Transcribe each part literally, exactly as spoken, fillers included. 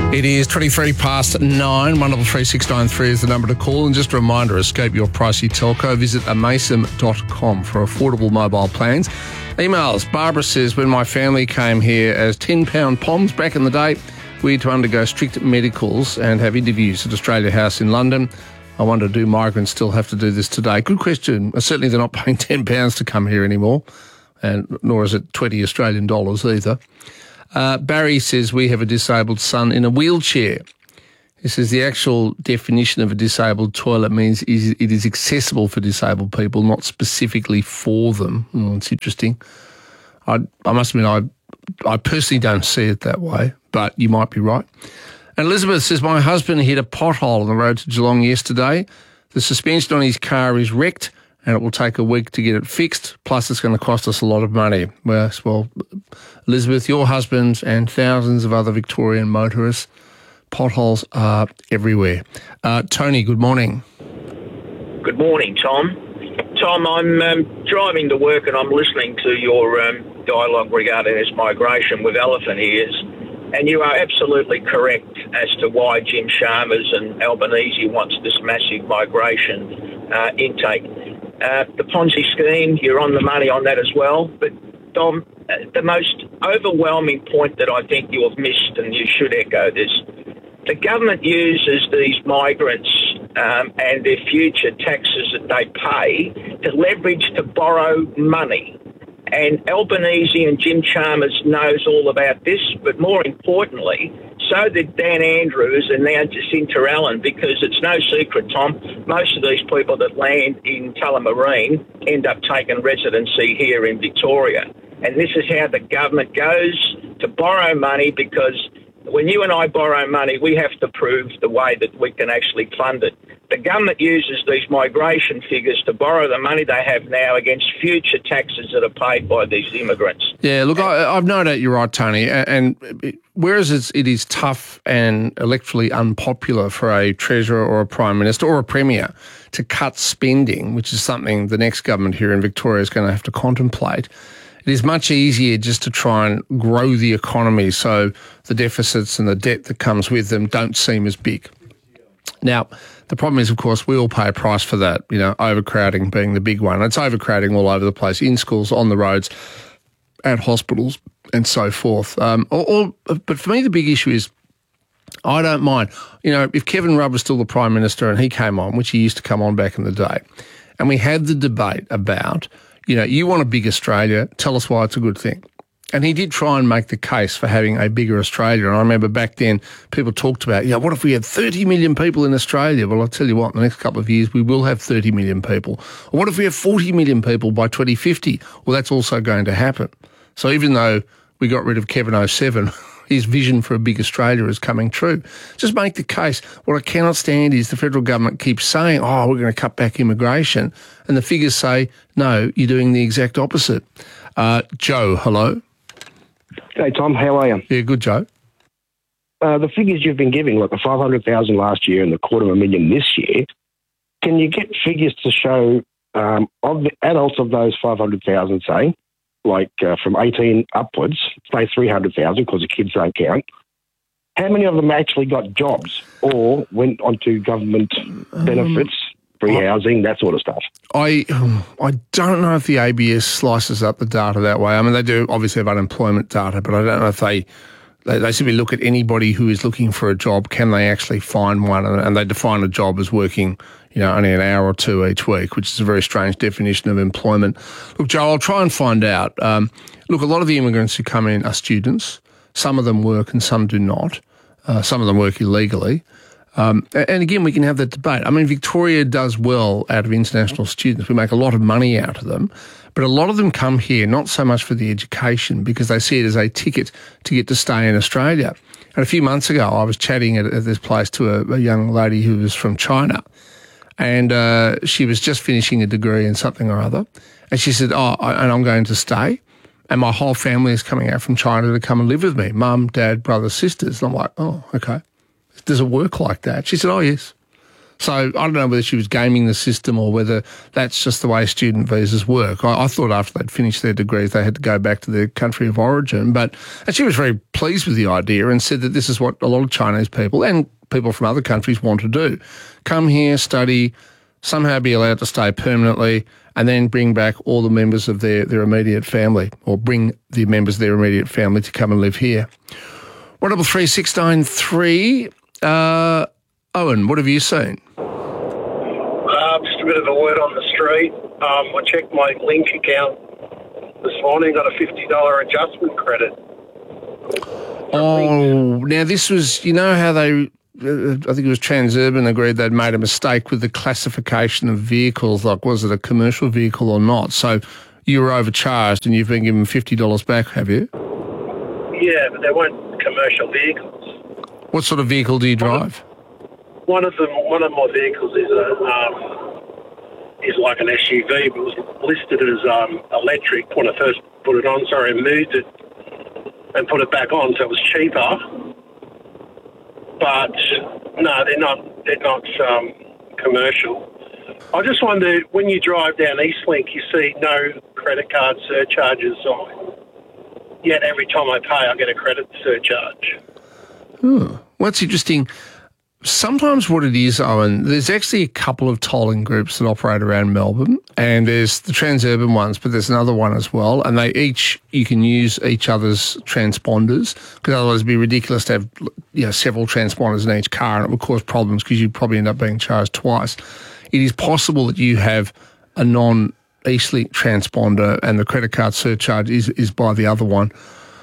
It is twenty-three past nine. one double three six nine three is the number to call. And just a reminder, escape your pricey telco. Visit amaysim dot com for affordable mobile plans. Emails. Barbara says, when my family came here as ten pound poms back in the day, we had to undergo strict medicals and have interviews at Australia House in London. I wonder, do migrants still have to do this today? Good question. Certainly they're not paying ten pounds to come here anymore, and nor is it twenty Australian dollars either. Uh, Barry says, we have a disabled son in a wheelchair. He says the actual definition of a disabled toilet means it is accessible for disabled people, not specifically for them. Oh, it's interesting. I, I must admit, I, I personally don't see it that way, but you might be right. And Elizabeth says, my husband hit a pothole on the road to Geelong yesterday. The suspension on his car is wrecked, and it will take a week to get it fixed, plus it's going to cost us a lot of money. Well, well, Elizabeth, your husband and thousands of other Victorian motorists, potholes are everywhere. Uh, Tony, good morning. Good morning, Tom. Tom, I'm um, driving to work and I'm listening to your um, dialogue regarding this migration with elephant ears, and you are absolutely correct as to why Jim Chalmers and Albanese wants this massive migration uh, intake. Uh, the Ponzi scheme, you're on the money on that as well. But, Dom, uh, the most overwhelming point that I think you have missed, and you should echo this, the government uses these migrants um, and their future taxes that they pay to leverage to borrow money. And Albanese and Jim Chalmers knows all about this, but more importantly, so did Dan Andrews and now Jacinta Allen, because it's no secret, Tom, most of these people that land in Tullamarine end up taking residency here in Victoria. And this is how the government goes to borrow money, because when you and I borrow money, we have to prove the way that we can actually fund it. The government uses these migration figures to borrow the money they have now against future taxes that are paid by these immigrants. Yeah, look, I, I've no doubt you're right, Tony. And whereas it's, it is tough and electorally unpopular for a treasurer or a prime minister or a premier to cut spending, which is something the next government here in Victoria is going to have to contemplate, it is much easier just to try and grow the economy so the deficits and the debt that comes with them don't seem as big. Now, the problem is, of course, we all pay a price for that, you know, overcrowding being the big one. It's overcrowding all over the place, in schools, on the roads, at hospitals, and so forth. Um, all, all, but for me, the big issue is I don't mind. You know, if Kevin Rudd was still the Prime Minister and he came on, which he used to come on back in the day, and we had the debate about, you know, you want a big Australia, tell us why it's a good thing. And he did try and make the case for having a bigger Australia. And I remember back then people talked about, yeah, what if we had thirty million people in Australia? Well, I'll tell you what, in the next couple of years we will have thirty million people. Or what if we have forty million people by twenty fifty? Well, that's also going to happen. So even though we got rid of Kevin oh seven, his vision for a big Australia is coming true. Just make the case. What I cannot stand is the federal government keeps saying, oh, we're going to cut back immigration. And the figures say, no, you're doing the exact opposite. Uh, Joe, hello. Hey, Tom, how are you? Yeah, good, Joe. Uh, the figures you've been giving, like the five hundred thousand last year and the quarter of a million this year, can you get figures to show um, of the adults of those five hundred thousand, say, like uh, from eighteen upwards, say three hundred thousand because the kids don't count, how many of them actually got jobs or went onto government um, benefits, free I, housing, that sort of stuff? I I don't know if the A B S slices up the data that way. I mean, they do obviously have unemployment data, but I don't know if they, they, they simply look at anybody who is looking for a job, can they actually find one? And, and they define a job as working, you know, only an hour or two each week, which is a very strange definition of employment. Look, Joe, I'll try and find out. Um, look, a lot of the immigrants who come in are students. Some of them work and some do not. Uh, some of them work illegally. Um, and again, we can have that debate. I mean, Victoria does well out of international students. We make a lot of money out of them. But a lot of them come here not so much for the education because they see it as a ticket to get to stay in Australia. And a few months ago, I was chatting at, at this place to a, a young lady who was from China. And uh, she was just finishing a degree in something or other. And she said, oh, I, and I'm going to stay. And my whole family is coming out from China to come and live with me. Mum, dad, brothers, sisters. And I'm like, oh, okay. Does it work like that? She said, oh, yes. So I don't know whether she was gaming the system or whether that's just the way student visas work. I, I thought after they'd finished their degrees, they had to go back to their country of origin. But and she was very pleased with the idea and said that this is what a lot of Chinese people and people from other countries want to do. Come here, study, somehow be allowed to stay permanently, and then bring back all the members of their, their immediate family, or bring the members of their immediate family to come and live here. one double three six nine three. Uh, Owen, what have you seen? Uh, just a bit of a word on the street. Um, I checked my Link account this morning, got a fifty dollars adjustment credit. Oh, now this was, you know how they, uh, I think it was Transurban agreed they'd made a mistake with the classification of vehicles, like was it a commercial vehicle or not? So you were overcharged and you've been given fifty dollars back, have you? Yeah, but they weren't commercial vehicles. What sort of vehicle do you drive? One of them, one of my vehicles is a um, is like an S U V, but was listed as um, electric when I first put it on. Sorry, I moved it and put it back on, so it was cheaper. But no, they're not. They're not um, commercial. I just wonder, when you drive down Eastlink, you see no credit card surcharges on. Yet every time I pay, I get a credit surcharge. Oh, well, that's interesting. Sometimes what it is, Owen, there's actually a couple of tolling groups that operate around Melbourne, and there's the Transurban ones, but there's another one as well, and they each, you can use each other's transponders, because otherwise it'd be ridiculous to have, you know, several transponders in each car, and it would cause problems because you'd probably end up being charged twice. It is possible that you have a non-Eastlink transponder and the credit card surcharge is, is by the other one.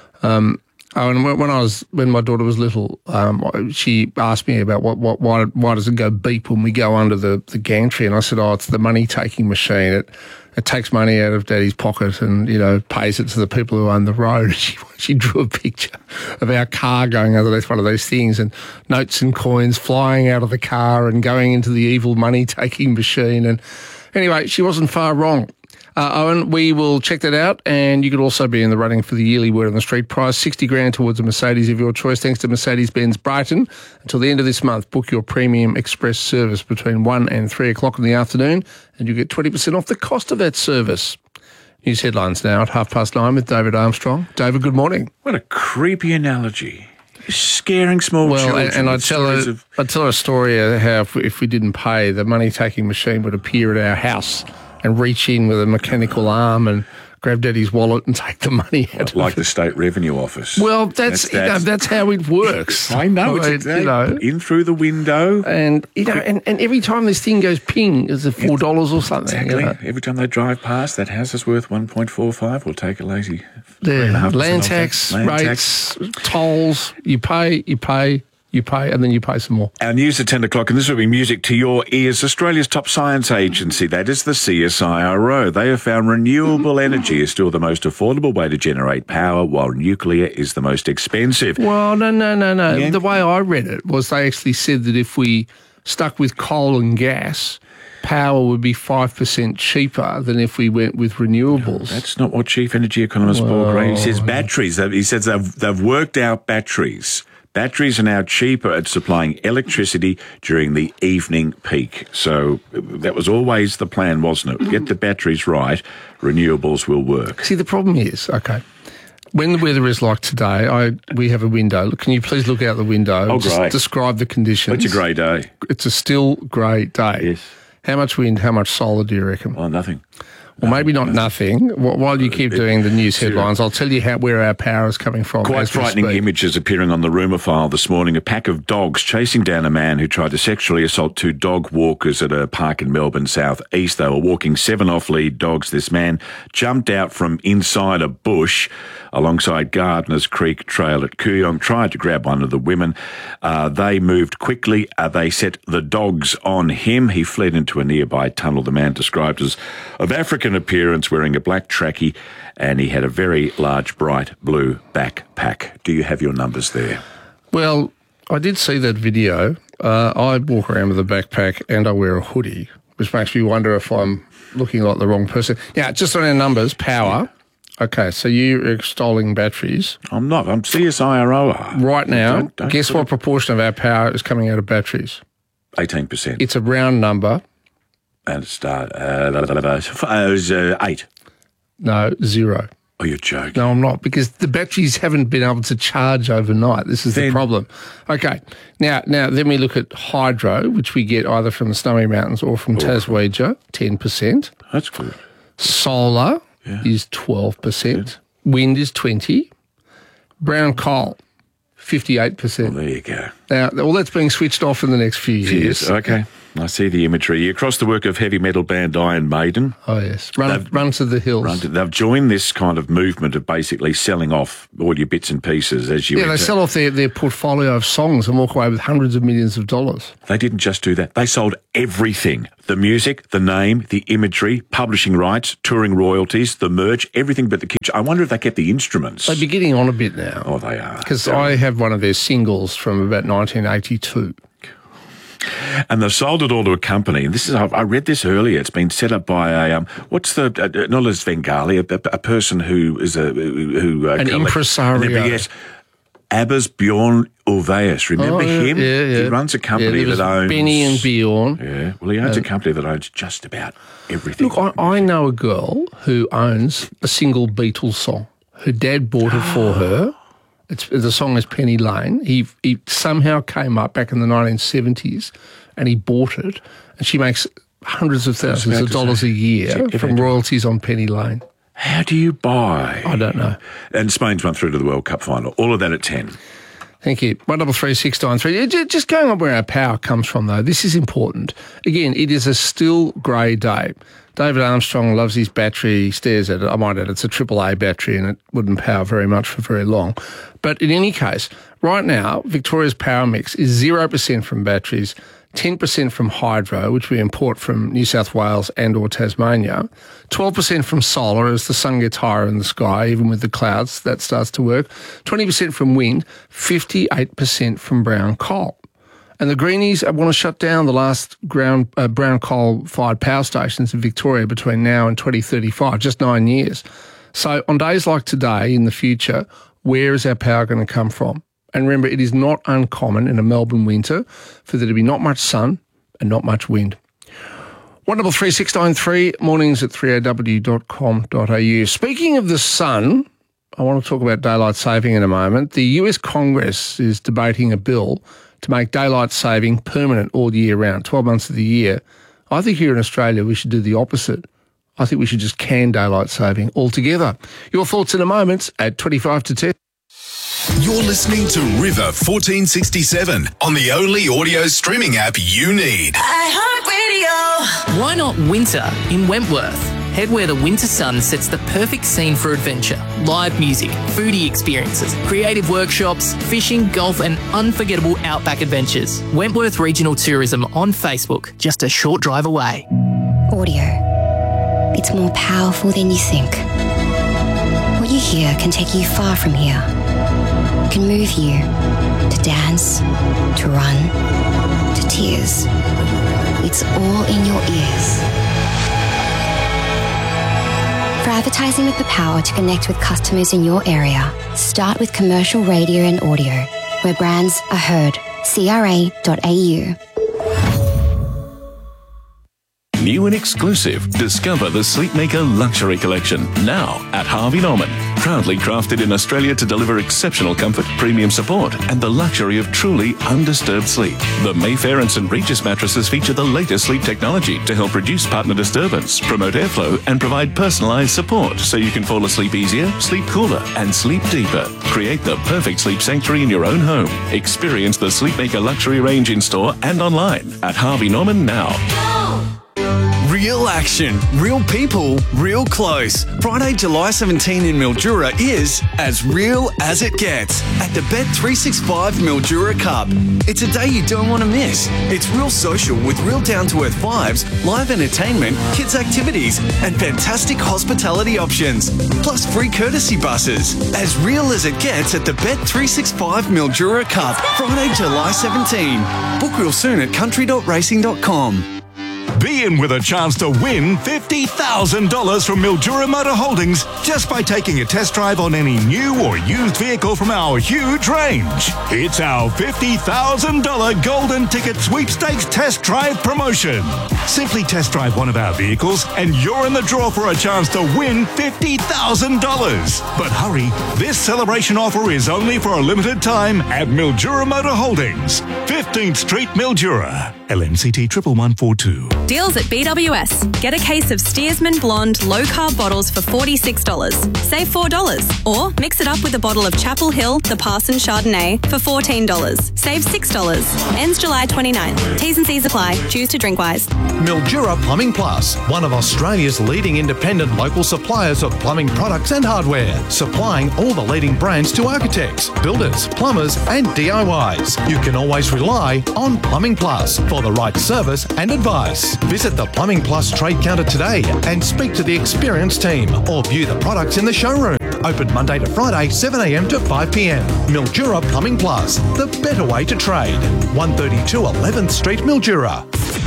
Um, Oh, and when I was when my daughter was little, um, she asked me about what, what why why does it go beep when we go under the, the gantry, and I said, oh, it's the money taking machine. It it takes money out of Daddy's pocket and, you know, pays it to the people who own the road. She she drew a picture of our car going underneath one of those things, and notes and coins flying out of the car and going into the evil money taking machine. And anyway, she wasn't far wrong. Uh, Owen, we will check that out, and you could also be in the running for the yearly Word on the Street prize, sixty grand towards a Mercedes of your choice, thanks to Mercedes-Benz Brighton. Until the end of this month, book your premium express service between one and three o'clock in the afternoon, and you get twenty percent off the cost of that service. News headlines now at half past nine with David Armstrong. David, good morning. What a creepy analogy. You're scaring small well, children. Well, and, and I'd tell, her, of... I'd tell her a story of how if we, if we didn't pay, the money-taking machine would appear at our house and reach in with a mechanical arm and grab Daddy's wallet and take the money out. Like of the State Revenue Office. Well, that's that's, you know, that's how it works. I know. It's I mean, exactly, you know, in through the window. And, you know, and, and every time this thing goes ping, is it four dollars or something? Exactly. You know? Every time they drive past, that house is worth one point four five. We'll take a lazy yeah. Land tax, Land rates, tax. Tolls. You pay, you pay. You pay, and then you pay some more. Our news at ten o'clock, and this will be music to your ears. Australia's top science agency, that is the C S I R O. They have found renewable energy is still the most affordable way to generate power, while nuclear is the most expensive. Well, no, no, no, no. Yeah. The way I read it was they actually said that if we stuck with coal and gas, power would be five percent cheaper than if we went with renewables. No, that's not what Chief Energy Economist well, Paul Gray, he says batteries. He says they've, they've worked out batteries. Batteries are now cheaper at supplying electricity during the evening peak. So that was always the plan, wasn't it? Get the batteries right, renewables will work. See, the problem is, okay, when the weather is like today, I we have a window. Can you please look out the window? Oh, great. Describe the conditions. It's a grey day. It's a still grey day. Yes. How much wind, how much solar do you reckon? Well, nothing. Well, maybe not nothing. While you keep doing the news headlines, I'll tell you how where our power is coming from. Quite frightening images appearing on the rumour file this morning. A pack of dogs chasing down a man who tried to sexually assault two dog walkers at a park in Melbourne South East. They were walking seven off-lead dogs. This man jumped out from inside a bush alongside Gardners Creek Trail at Kooyong, tried to grab one of the women. Uh, they moved quickly. Uh, they set the dogs on him. He fled into a nearby tunnel. The man described as of African appearance, wearing a black trackie, and he had a very large, bright blue backpack. Do you have your numbers there? Well, I did see that video. Uh, I walk around with a backpack and I wear a hoodie, which makes me wonder if I'm looking like the wrong person. Now, just on our numbers, power. Okay, so you're extolling batteries. I'm not. I'm C S I R O. Right now, don't, don't guess what proportion of our power is coming out of batteries? eighteen percent. It's a round number. And it started, uh, it was uh, eight. No, zero. Oh, you're joking. No, I'm not, because the batteries haven't been able to charge overnight. This is Then- the problem. Okay, now now then we look at hydro, which we get either from the Snowy Mountains or from Taswegia, ten percent. That's good. Solar Yeah. is twelve percent. Wind is twenty. Brown coal, fifty-eight percent. There you go. Now, all that's being switched off in the next few years. Yes, okay. I see the imagery. Across the work of heavy metal band Iron Maiden, Oh, yes. Run, run to the hills. Run to- they've joined this kind of movement of basically selling off all your bits and pieces as you Yeah, they enter. sell off their, their portfolio of songs and walk away with hundreds of millions of dollars. They didn't just do that. They sold everything. The music, the name, the imagery, publishing rights, touring royalties, the merch, everything but the kitchen. I wonder if they kept the instruments. They'd be getting on a bit now. Oh, they are. Because They're- I have one of their singles from about nineteen eighty-two. And they've sold it all to a company. And this is, I read this earlier. It's been set up by a, um, what's the, uh, not a Svengali, a, a person who is a, who, uh, An collect- impresario. Yes. Abbas Bjorn Ulvaeus. Remember Oh, yeah, him? yeah, yeah. He runs a company yeah, there that was owns. Benny and Bjorn. Yeah. Well, he owns a company that owns just about everything. Look, I, I know a girl who owns a single Beatles song. Her dad bought it for her. It's, the song is Penny Lane. He, he somehow came up back in the nineteen seventies and he bought it. And she makes hundreds of thousands about of to dollars say, a year is it from ever- royalties on Penny Lane. How do you buy? I don't know. And Spain's won through to the World Cup final. All of that at ten. Thank you. One double three six nine three. Just going on where our power comes from, though, this is important. Again, it is a still grey day. David Armstrong loves his battery. He stares at it. I might add it's a triple A battery and it wouldn't power very much for very long. But in any case, right now, Victoria's power mix is zero percent from batteries, ten percent from hydro, which we import from New South Wales and or Tasmania, twelve percent from solar as the sun gets higher in the sky, even with the clouds, that starts to work, twenty percent from wind, fifty-eight percent from brown coal. And the Greenies want to shut down the last ground, uh, brown coal-fired power stations in Victoria between now and twenty thirty-five, just nine years. So on days like today in the future, where is our power going to come from? And remember, it is not uncommon in a Melbourne winter for there to be not much sun and not much wind. one double three six nine three, mornings at three a w dot com dot a u. Speaking of the sun, I want to talk about daylight saving in a moment. The U S Congress is debating a bill to make daylight saving permanent all year round, twelve months of the year. I think here in Australia we should do the opposite. I think we should just can daylight saving altogether. Your thoughts in a moment at twenty-five to ten. You're listening to River fourteen sixty-seven on the only audio streaming app you need. iHeartRadio. Why not winter in Wentworth? Head where the winter sun sets the perfect scene for adventure. Live music, foodie experiences, creative workshops, fishing, golf and unforgettable outback adventures. Wentworth Regional Tourism on Facebook, just a short drive away. Audio. It's more powerful than you think. What you hear can take you far from here. Can move you to dance, to run, to tears. It's all in your ears. For advertising with the power to connect with customers in your area, start with commercial radio and audio, where brands are heard. C R A dot A U. New and exclusive. Discover the Sleepmaker Luxury Collection now at Harvey Norman. Proudly crafted in Australia to deliver exceptional comfort, premium support, and the luxury of truly undisturbed sleep. The Mayfair and St Regis mattresses feature the latest sleep technology to help reduce partner disturbance, promote airflow, and provide personalised support so you can fall asleep easier, sleep cooler, and sleep deeper. Create the perfect sleep sanctuary in your own home. Experience the Sleepmaker Luxury range in store and online at Harvey Norman now. Real action, real people, real close. Friday, July seventeenth in Mildura is as real as it gets at the Bet three sixty-five Mildura Cup. It's a day you don't want to miss. It's real social with real down-to-earth vibes, live entertainment, kids' activities, and fantastic hospitality options. Plus free courtesy buses. As real as it gets at the Bet three sixty-five Mildura Cup. Friday, July seventeenth. Book real soon at country dot racing dot com. Be in with a chance to win fifty thousand dollars from Mildura Motor Holdings just by taking a test drive on any new or used vehicle from our huge range. It's our fifty thousand dollars Golden Ticket Sweepstakes Test Drive promotion. Simply test drive one of our vehicles and you're in the draw for a chance to win fifty thousand dollars. But hurry, this celebration offer is only for a limited time at Mildura Motor Holdings, fifteenth Street, Mildura. L M C T one one four two. Deals at B W S. Get a case of Steersman Blonde low-carb bottles for forty-six dollars. Save four dollars. Or mix it up with a bottle of Chapel Hill The Parson Chardonnay for fourteen dollars. Save six dollars. Ends July twenty-ninth. T's and C's apply. Choose to drink wise. Mildura Plumbing Plus, one of Australia's leading independent local suppliers of plumbing products and hardware, supplying all the leading brands to architects, builders, plumbers and D I Ys. You can always rely on Plumbing Plus for the right service and advice. Visit the Plumbing Plus trade counter today and speak to the experienced team or view the products in the showroom. Open Monday to Friday, seven a m to five p m. Mildura Plumbing Plus, the better way to trade. one thirty-two eleventh Street, Mildura.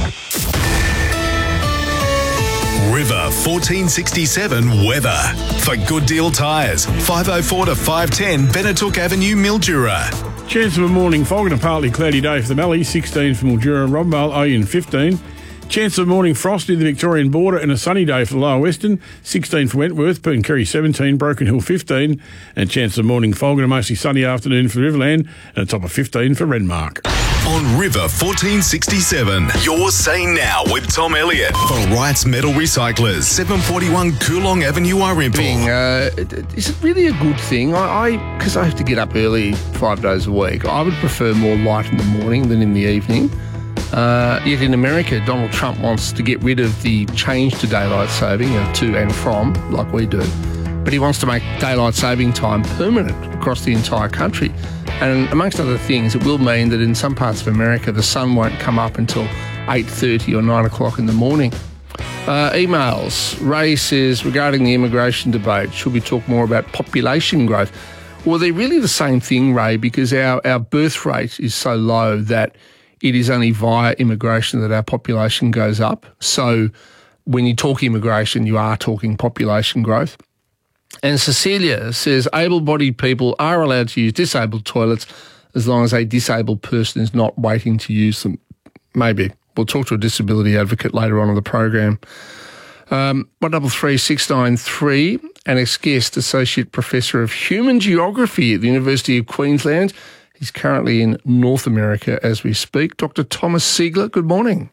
River fourteen sixty-seven weather. For Good Deal Tyres, five oh four to five ten Benetook Avenue, Mildura. Chance of a morning fog and a partly cloudy day for the Mallee, sixteen for Mildura, Robinvale, Oyen fifteen. Chance of a morning frost near the Victorian border and a sunny day for the Lower Western, sixteen for Wentworth, Perth seventeen, Broken Hill fifteen, and chance of morning fog and a mostly sunny afternoon for Riverland and a top of fifteen for Renmark. On River fourteen sixty-seven, you're saying now with Tom Elliott for Wright's Metal Recyclers, seven forty-one Coolong Avenue, Arimpool. Uh, is it really a good thing? I, because I, I have to get up early five days a week, I would prefer more light in the morning than in the evening. Uh, yet in America, Donald Trump wants to get rid of the change to daylight saving, uh, to and from, like we do. But he wants to make daylight saving time permanent across the entire country. And amongst other things, it will mean that in some parts of America, the sun won't come up until eight thirty or nine o'clock in the morning. Uh, emails. Ray says, regarding the immigration debate, should we talk more about population growth? Well, they're really the same thing, Ray, because our, our birth rate is so low that it is only via immigration that our population goes up. So when you talk immigration, you are talking population growth. And Cecilia says able-bodied people are allowed to use disabled toilets as long as a disabled person is not waiting to use them. Maybe. We'll talk to a disability advocate later on in the program. Um, one double three six nine three, and ex guest Associate Professor of Human Geography at the University of Queensland. He's currently in North America as we speak. Doctor Thomas Siegler, good morning.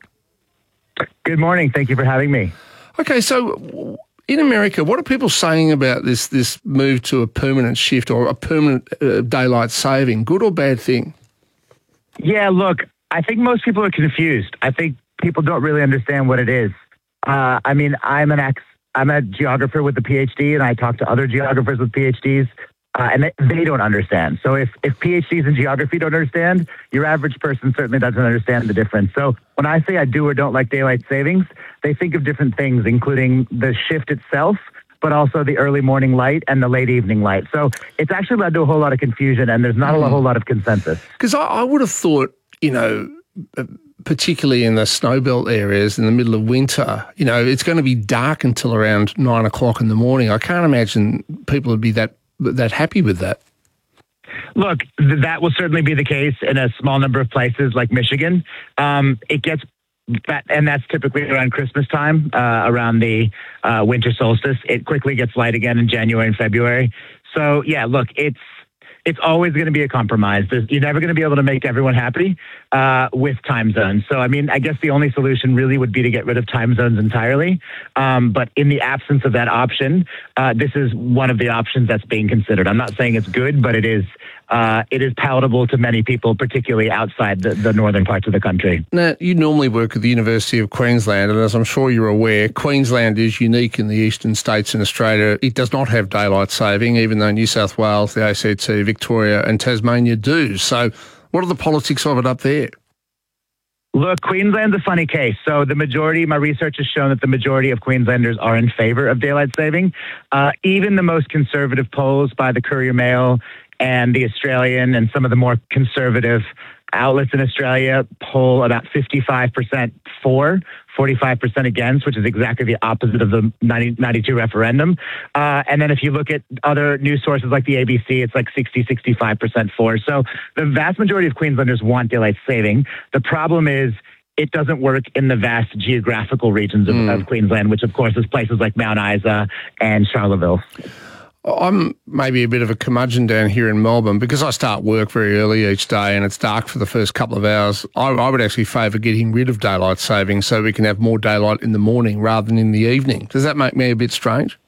Good morning. Thank you for having me. Okay, so in America, what are people saying about this this move to a permanent shift or a permanent uh, daylight saving? Good or bad thing? Yeah, look, I think most people are confused. I think people don't really understand what it is. Uh, I mean, I'm an ex, I'm a geographer with a PhD, and I talk to other geographers with PhDs. Uh, and they, they don't understand. So if, if PhDs in geography don't understand, your average person certainly doesn't understand the difference. So when I say I do or don't like daylight savings, they think of different things, including the shift itself, but also the early morning light and the late evening light. So it's actually led to a whole lot of confusion, and there's not mm. a whole lot of consensus. Because I, I would have thought, you know, particularly in the snowbelt areas in the middle of winter, you know, it's going to be dark until around nine o'clock in the morning. I can't imagine people would be that that happy with that. Look, th- that will certainly be the case in a small number of places like Michigan. Um, it gets that, and that's typically around Christmas time, uh, around the uh, winter solstice. It quickly gets light again in January and February. So yeah, look, it's it's always going to be a compromise. There's, you're never going to be able to make everyone happy uh, with time zones. So, I mean, I guess the only solution really would be to get rid of time zones entirely. Um, but in the absence of that option, uh, this is one of the options that's being considered. I'm not saying it's good, but it is uh, it is palatable to many people, particularly outside the, the northern parts of the country. Now, you normally work at the University of Queensland, and as I'm sure you're aware, Queensland is unique in the eastern states in Australia. It does not have daylight saving, even though New South Wales, the A C T, Victoria and Tasmania do. So what are the politics of it up there? Look, Queensland's a funny case. So the majority, my research has shown that the majority of Queenslanders are in favour of daylight saving. Uh, even the most conservative polls by the Courier Mail and the Australian and some of the more conservative outlets in Australia poll about fifty-five percent for, forty-five percent against, which is exactly the opposite of the ninety, ninety-two referendum. Uh, and then if you look at other news sources like the A B C, it's like sixty, sixty-five percent for. So the vast majority of Queenslanders want daylight saving. The problem is it doesn't work in the vast geographical regions of, mm. of Queensland, which of course is places like Mount Isa and Charleville. I'm maybe a bit of a curmudgeon down here in Melbourne because I start work very early each day and it's dark for the first couple of hours. I, I would actually favour getting rid of daylight saving so we can have more daylight in the morning rather than in the evening. Does that make me a bit strange?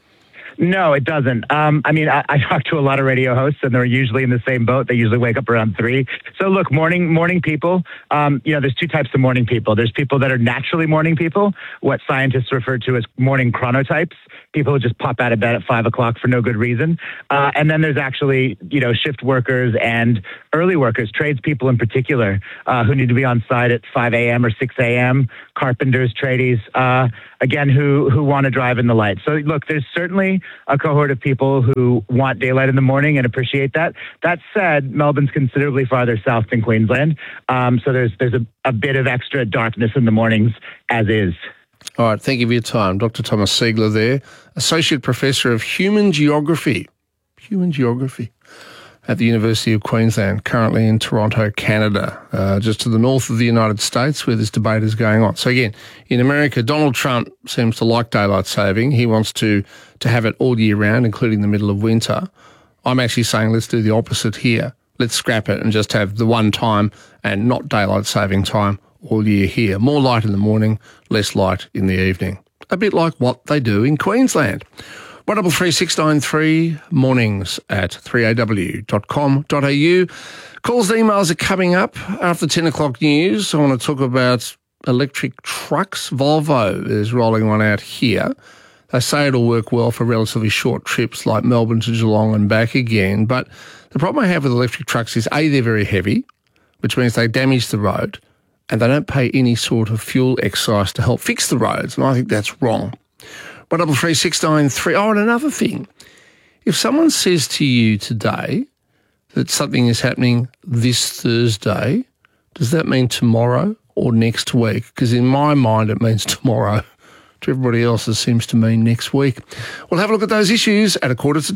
No, it doesn't. Um, I mean, I, I talk to a lot of radio hosts, and they're usually in the same boat. They usually wake up around three. So, look, morning morning people. Um, you know, there's two types of morning people. There's people that are naturally morning people, what scientists refer to as morning chronotypes. People who just pop out of bed at five o'clock for no good reason. Uh, and then there's actually, you know, shift workers and early workers, tradespeople in particular, uh, who need to be on site at five a.m. or six a.m., carpenters, tradies, uh, again, who, who want to drive in the light. So, look, there's certainly a cohort of people who want daylight in the morning and appreciate that. That said, Melbourne's considerably farther south than Queensland. Um, so there's, there's a, a bit of extra darkness in the mornings as is. All right, thank you for your time. Doctor Thomas Siegler there, Associate Professor of Human Geography, Human Geography at the University of Queensland, currently in Toronto, Canada, uh, just to the north of the United States where this debate is going on. So again, in America, Donald Trump seems to like daylight saving. He wants to, to have it all year round, including the middle of winter. I'm actually saying let's do the opposite here. Let's scrap it and just have the one time and not daylight saving time all year here. More light in the morning, less light in the evening. A bit like what they do in Queensland. one double three six nine three mornings at three a w dot com dot a u. Calls and emails are coming up after ten o'clock news. I want to talk about electric trucks. Volvo is rolling one out here. They say it'll work well for relatively short trips like Melbourne to Geelong and back again. But the problem I have with electric trucks is, A, they're very heavy, which means they damage the road, and they don't pay any sort of fuel excise to help fix the roads, and I think that's wrong. one double three six nine three. Oh, and another thing. If someone says to you today that something is happening this Thursday, does that mean tomorrow or next week? Because in my mind it means tomorrow. To everybody else it seems to mean next week. We'll have a look at those issues at a quarter to...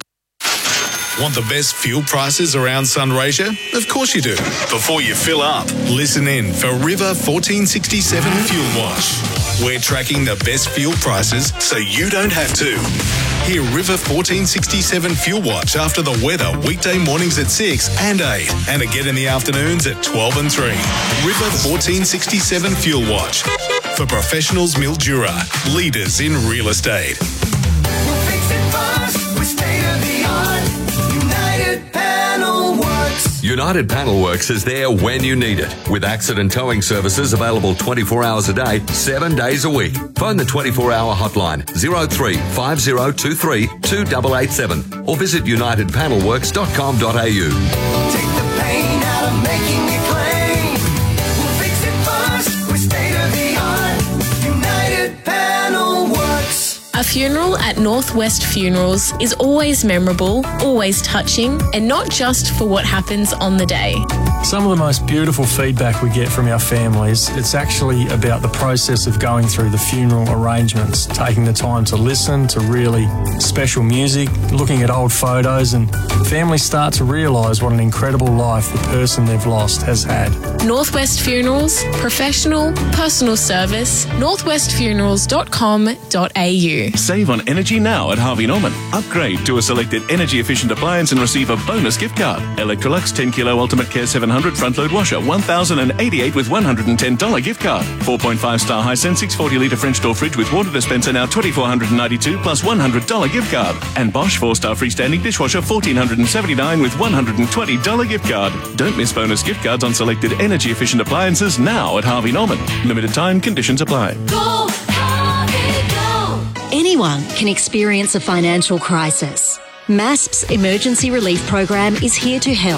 Want the best fuel prices around Sunraysia? Of course you do. Before you fill up, listen in for River fourteen sixty-seven Fuel Watch. We're tracking the best fuel prices so you don't have to. Hear River fourteen sixty-seven Fuel Watch after the weather weekday mornings at six and eight and again in the afternoons at twelve and three. River fourteen sixty-seven Fuel Watch. For professionals Mildura, leaders in real estate. We'll fix it fast with state-of-the-art United Panel Works. United Panel Works is there when you need it, with accident towing services available twenty-four hours a day, seven days a week. Phone the twenty-four hour hotline zero three five zero two three two eight eight seven or visit united panel works dot com dot a u. Take the pain out of making it claim. We'll fix it fast with state-of-the-art United Panel Works. A funeral at Northwest Funerals is always memorable, always touching, and not just for what happens on the day. Some of the most beautiful feedback we get from our families, it's actually about the process of going through the funeral arrangements, taking the time to listen to really special music, looking at old photos, and families start to realise what an incredible life the person they've lost has had. Northwest Funerals, professional, personal service, northwest funerals dot com dot a u. Save on energy now at Harvey Norman. Upgrade to a selected energy-efficient appliance and receive a bonus gift card. Electrolux ten kilo Ultimate Care seven hundred front-load washer, one thousand eighty-eight with one hundred ten dollars gift card. four point five star Hisense six hundred forty litre French door fridge with water dispenser now two thousand four hundred ninety-two plus one hundred dollars gift card. And Bosch four star freestanding dishwasher one thousand four hundred seventy-nine with one hundred twenty dollars gift card. Don't miss bonus gift cards on selected energy-efficient appliances now at Harvey Norman. Limited time, conditions apply. Go, Harvey, go. Anyone can experience a financial crisis. M A S P's Emergency Relief Program is here to help.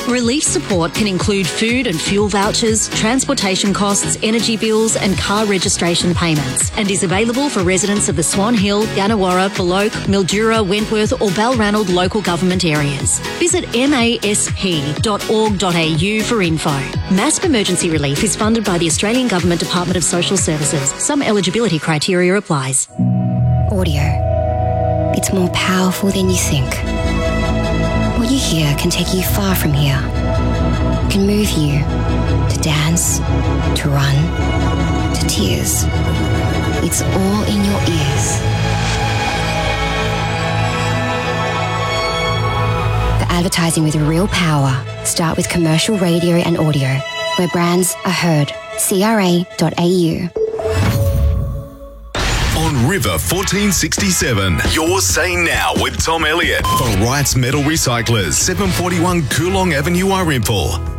Relief support can include food and fuel vouchers, transportation costs, energy bills and car registration payments, and is available for residents of the Swan Hill, Gannawarra, Beloke, Mildura, Wentworth or Balranald local government areas. Visit m a s p dot org dot a u for info. M A S P Emergency Relief is funded by the Australian Government Department of Social Services. Some eligibility criteria applies. Audio. It's more powerful than you think. What you hear can take you far from here. Can move you to dance, to run, to tears. It's all in your ears. For advertising with real power, start with commercial radio and audio, where brands are heard. c r a dot a u. On River fourteen sixty-seven, you're saying now with Tom Elliott for Wright's Metal Recyclers, seven forty-one Coolong Avenue, Arinpal.